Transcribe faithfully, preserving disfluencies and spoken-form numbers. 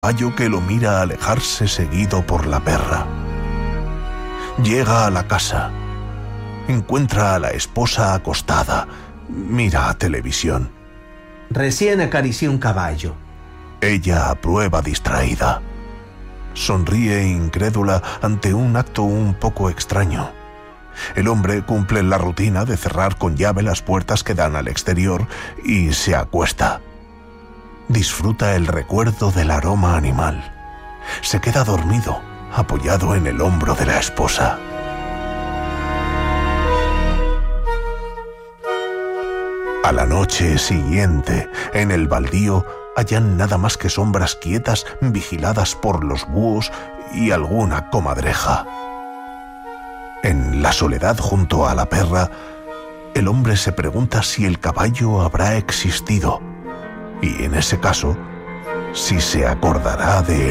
caballo que lo mira alejarse seguido por la perra. Llega a la casa. Encuentra a la esposa acostada. Mira televisión. Recién acaricié un caballo. Ella aprueba distraída. Sonríe incrédula ante un acto un poco extraño. El hombre cumple la rutina de cerrar con llave las puertas que dan al exterior y se acuesta. Disfruta el recuerdo del aroma animal. Se queda dormido, apoyado en el hombro de la esposa. A la noche siguiente, en el baldío, hallan nada más que sombras quietas vigiladas por los búhos y alguna comadreja. En la soledad junto a la perra, el hombre se pregunta si el caballo habrá existido y, en ese caso, si se acordará de